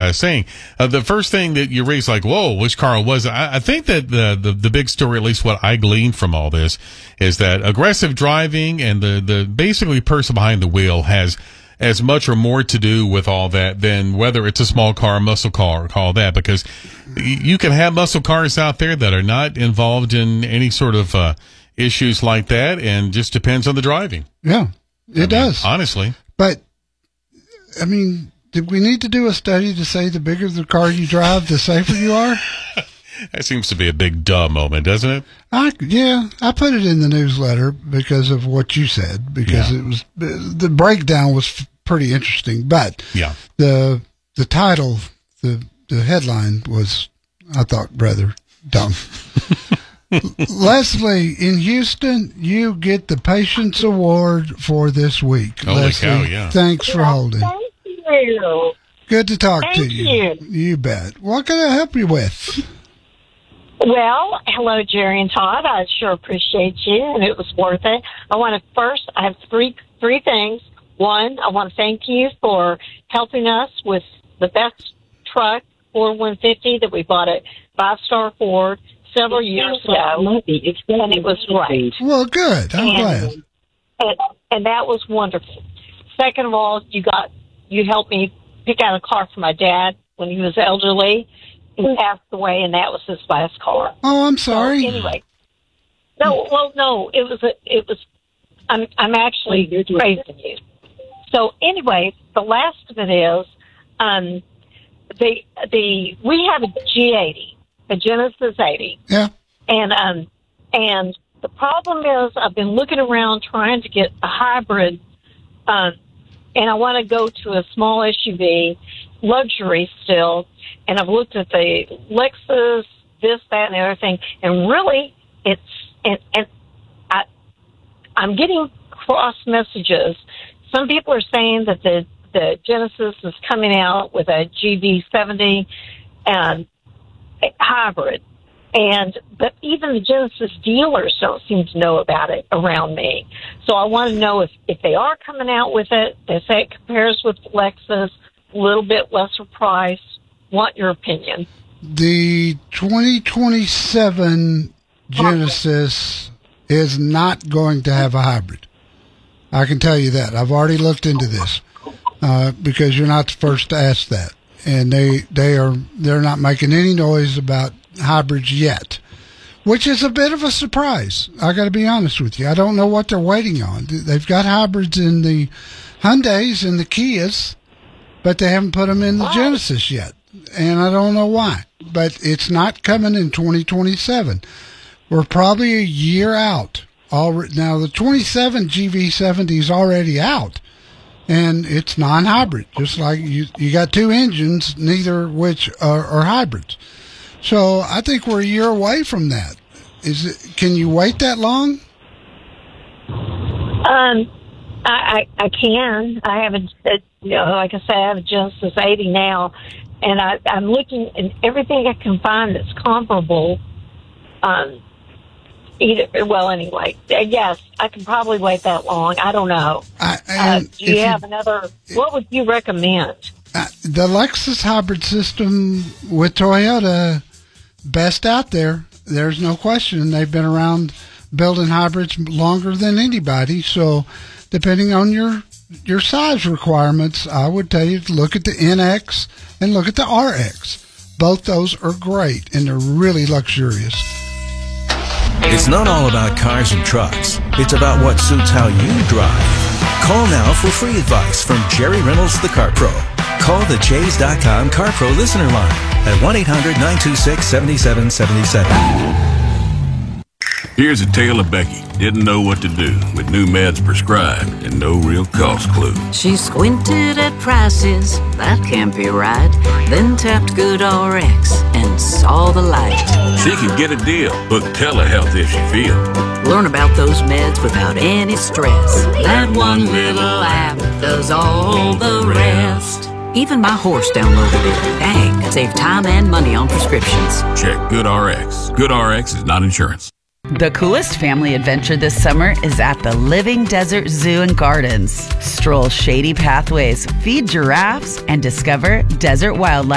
saying. The first thing that you raised, like, whoa, which car was it? I think that the big story, at least what I gleaned from all this, is that aggressive driving and the basically person behind the wheel has as much or more to do with all that than whether it's a small car, muscle car, all that, because you can have muscle cars out there that are not involved in any sort of issues like that, and just depends on the driving. Yeah, it does. Honestly. But, I mean, did we need to do a study to say the bigger the car you drive, the safer you are? That seems to be a big duh moment, doesn't it? I put it in the newsletter because of what you said, because it was the breakdown was pretty interesting. But the title, the headline was, I thought, rather dumb. Leslie, in Houston, you get the Patience Award for this week. Holy Leslie, cow, yeah. Thanks for holding. Thank you. Good to talk to Thank you. You bet. What can I help you with? Well, hello, Jerry and Todd. I sure appreciate you, and it was worth it. I have three things. One, I want to thank you for helping us with the best truck, Ford 150, that we bought at 5-Star Ford several years ago, and it was great. Well, good. I'm glad. And that was wonderful. Second of all, you helped me pick out a car for my dad when he was elderly. He passed away, and that was his last car. Oh, I'm sorry. So anyway, no, it was. I'm actually praising you. So anyway, the last of it is, we have a G80, a Genesis 80. Yeah. And the problem is, I've been looking around trying to get a hybrid, and I want to go to a small SUV, luxury still. And I've looked at the Lexus, this, that, and the other thing, and really, I'm getting cross messages. Some people are saying that the Genesis is coming out with a GV70 and hybrid, but even the Genesis dealers don't seem to know about it around me. So I want to know if they are coming out with it. They say it compares with Lexus, a little bit lesser price. Want your opinion? The 2027 Genesis is not going to have a hybrid. I can tell you that. I've already looked into this because you're not the first to ask that, and they're not making any noise about hybrids yet, which is a bit of a surprise. I got to be honest with you. I don't know what they're waiting on. They've got hybrids in the Hyundais and the Kias, but they haven't put them in the Genesis yet. And I don't know why, but it's not coming in 2027. We're probably a year out. Now, the 27 GV70 is already out, and it's non-hybrid, just like you got two engines, neither of which are hybrids. So I think we're a year away from that. Can you wait that long? I can. I have like I said, I have a Genesis 80 now. And I'm looking at everything I can find that's comparable. Anyway, yes, I can probably wait that long. I don't know. Do you have another? What would you recommend? The Lexus hybrid system with Toyota, best out there. There's no question. They've been around building hybrids longer than anybody. So, depending on your size requirements, I would tell you to look at the NX and look at the RX. Both those are great, and they're really luxurious. It's not all about cars and trucks. It's about what suits how you drive. Call now for free advice from Jerry Reynolds, the Car Pro. Call the Chase.com Car Pro listener line at 1-800-926-7777. Here's a tale of Becky. Didn't know what to do with new meds prescribed and no real cost clue. She squinted at prices, that can't be right. Then tapped GoodRx and saw the light. She could get a deal, book telehealth if she feels. Learn about those meds without any stress. That one little app does all the rest. Even my horse downloaded it. Dang, save time and money on prescriptions. Check GoodRx. GoodRx is not insurance. The coolest family adventure this summer is at the Living Desert Zoo and Gardens. Stroll shady pathways, feed giraffes, and discover desert wildlife